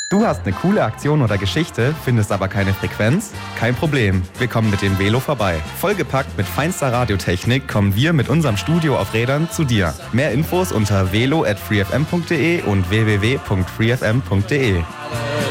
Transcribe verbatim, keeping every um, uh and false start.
Du hast eine coole Aktion oder Geschichte, findest aber keine Frequenz? Kein Problem, wir kommen mit dem Velo vorbei. Vollgepackt mit feinster Radiotechnik kommen wir mit unserem Studio auf Rädern zu dir. Mehr Infos unter velo at freefm punkt de und w w w punkt freefm punkt de.